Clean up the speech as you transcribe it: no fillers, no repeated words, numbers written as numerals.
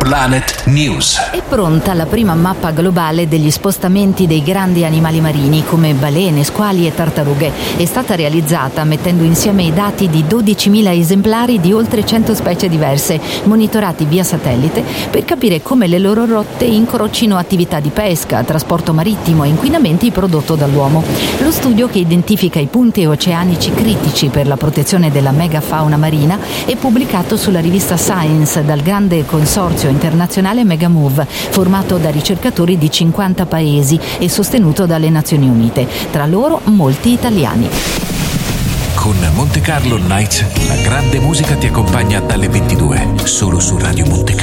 Planet News. È pronta la prima mappa globale degli spostamenti dei grandi animali marini come balene, squali e tartarughe. È stata realizzata mettendo insieme i dati di 12.000 esemplari di oltre 100 specie diverse, monitorati via satellite, per capire come le loro rotte incrocino attività di pesca, trasporto marittimo e inquinamenti prodotto dall'uomo. Lo studio, che identifica i punti oceanici critici per la protezione della megafauna marina, è pubblicato sulla rivista Science dal grande consorzio internazionale Megamove, formato da ricercatori di 50 paesi e sostenuto dalle Nazioni Unite, tra loro molti italiani. Con Monte Carlo Nights, la grande musica ti accompagna dalle 22, solo su Radio Monte Carlo.